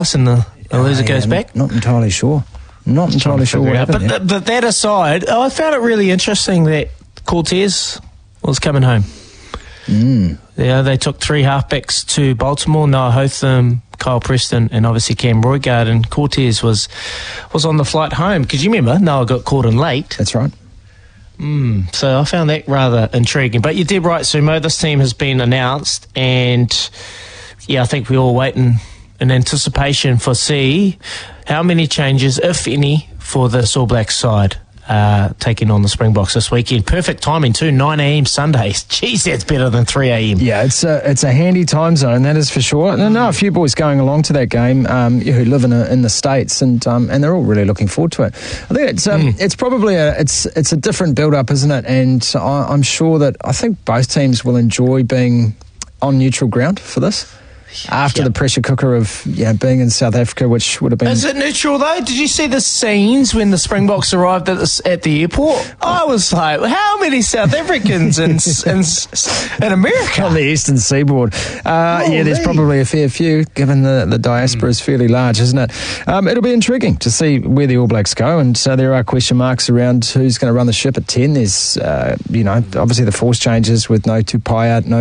and the loser goes back? Not entirely sure. Not entirely sure what happened. But that aside, I found it really interesting that Cortez was coming home. Yeah, they took 3 halfbacks to Baltimore, Noah Hotham, Kyle Preston, and obviously Cam Roigard, and Cortez was on the flight home. Because you remember, Noah got caught in late. That's right. So I found that rather intriguing. But you did right, Sumo. This team has been announced, and I think we're all waiting in anticipation for see how many changes, if any, for this All Blacks side taking on the Springboks this weekend. Perfect timing too, 9 a.m. Sundays. Jeez, that's better than 3 a.m. Yeah, it's a handy time zone, that is for sure. And I know a few boys going along to that game who live in the States, and they're all really looking forward to it. I think it's probably it's a different build-up, isn't it? And I'm sure that I think both teams will enjoy being on neutral ground for this. After the pressure cooker of being in South Africa, which would have been... Is it neutral though? Did you see the scenes when the Springboks arrived at the airport? I was like, how many South Africans in America? On the eastern seaboard. There's probably a fair few, given the diaspora is fairly large, isn't it? It'll be intriguing to see where the All Blacks go, and so there are question marks around who's going to run the ship at 10. There's, obviously the force changes with no Tupaia, no